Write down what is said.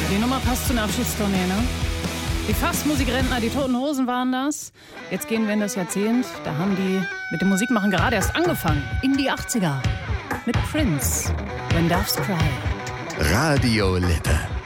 Die Nummer passt zu einer Abschiedstournee, ne? Die Fastmusikrentner, die Toten Hosen waren das. Jetzt gehen wir in das Jahrzehnt. Da haben die mit dem Musikmachen gerade erst angefangen. In die 80er. Mit Prince. When Doves Cry. Radio Lippe.